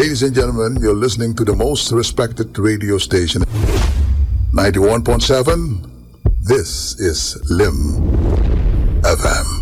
Ladies and gentlemen, you're listening to the most respected radio station, 91.7. This is Lim FM.